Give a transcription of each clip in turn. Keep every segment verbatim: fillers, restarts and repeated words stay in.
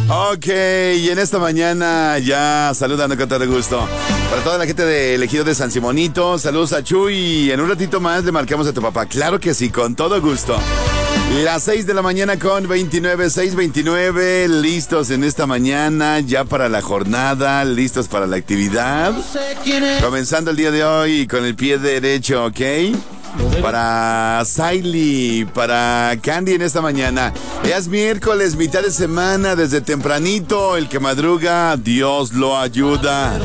Ok, y en esta mañana ya saludando con todo gusto. Para toda la gente de Ejido de San Simonito, saludos a Chuy. En un ratito más le marcamos a tu papá. Claro que sí, con todo gusto. Las seis de la mañana con veintinueve, seis veintinueve, listos en esta mañana, ya para la jornada, listos para la actividad. Comenzando el día de hoy con el pie derecho, ¿ok? Para Saily, para Candy en esta mañana. Es miércoles, mitad de semana, desde tempranito, el que madruga, Dios lo ayuda.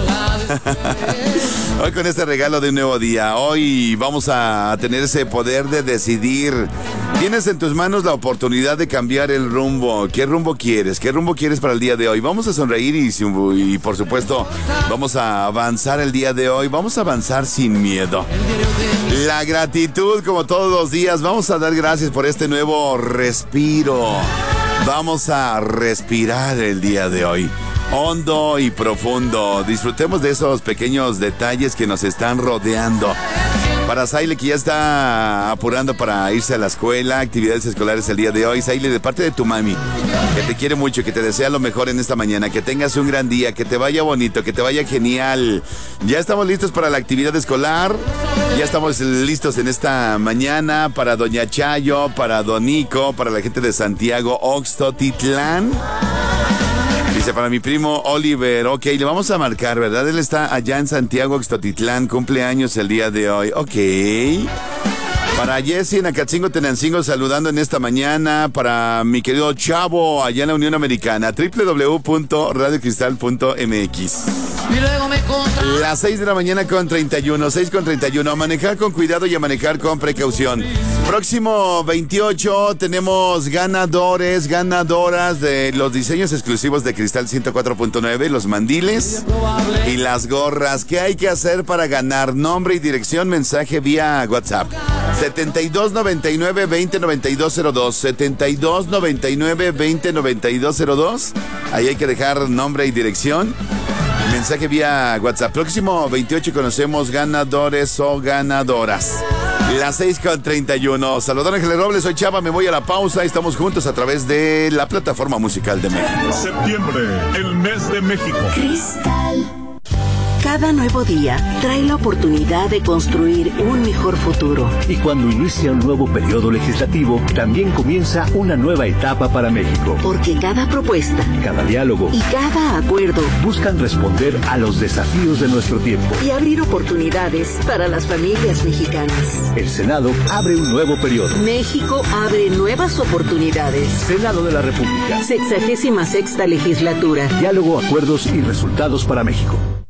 Hoy con este regalo de un nuevo día, hoy vamos a tener ese poder de decidir. Tienes en tus manos la oportunidad de cambiar el rumbo. ¿Qué rumbo quieres? ¿Qué rumbo quieres para el día de hoy? Vamos a sonreír y, y por supuesto vamos a avanzar el día de hoy. Vamos a avanzar sin miedo. La gratitud, como todos los días, vamos a dar gracias por este nuevo respiro. Vamos a respirar el día de hoy. Hondo y profundo. Disfrutemos de esos pequeños detalles que nos están rodeando. Para Saile, que ya está apurando para irse a la escuela, actividades escolares el día de hoy. Saile, de parte de tu mami, que te quiere mucho, que te desea lo mejor en esta mañana, que tengas un gran día, que te vaya bonito, que te vaya genial. Ya estamos listos para la actividad escolar. Ya estamos listos en esta mañana para Doña Chayo, para Don Nico, para la gente de Santiago, Oxtotitlán. Dice, para mi primo Oliver, ok, le vamos a marcar, ¿verdad? Él está allá en Santiago, Oxtotitlán, cumpleaños el día de hoy, ok. Para Jessy en Acatzingo, Tenancingo, saludando en esta mañana. Para mi querido Chavo, allá en la Unión Americana, doble u doble u doble u punto radio cristal punto m x. Las seis de la mañana con treinta y uno, seis con treinta y uno. A manejar con cuidado y a manejar con precaución. Próximo veintiocho tenemos ganadores, ganadoras de los diseños exclusivos de Cristal ciento cuatro punto nueve, los mandiles y las gorras. ¿Qué hay que hacer para ganar? Nombre y dirección, mensaje vía WhatsApp. setenta y dos noventa y nueve veinte noventa y dos cero dos, setenta y dos noventa y nueve veinte noventa y dos cero dos. Ahí hay que dejar nombre y dirección. Mensaje vía WhatsApp. Próximo veintiocho conocemos ganadores o ganadoras. Las seis con treinta y uno. Saludar a Ángeles Robles, soy Chava, me voy a la pausa. Estamos juntos a través de la plataforma musical de México. Septiembre, el mes de México. Cristal. Cada nuevo día trae la oportunidad de construir un mejor futuro. Y cuando inicia un nuevo periodo legislativo, también comienza una nueva etapa para México. Porque cada propuesta, cada diálogo y cada acuerdo buscan responder a los desafíos de nuestro tiempo y abrir oportunidades para las familias mexicanas. El Senado abre un nuevo periodo. México abre nuevas oportunidades. Senado de la República. Sexagésima sexta legislatura. Diálogo, acuerdos y resultados para México.